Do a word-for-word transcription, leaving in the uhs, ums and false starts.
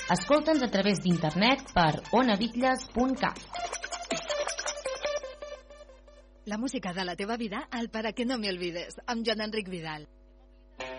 Escolta'ns a través d'internet per onabitlles punt cat. La música de la teva vida al Para que no me olvides, amb Joan Enric Vidal.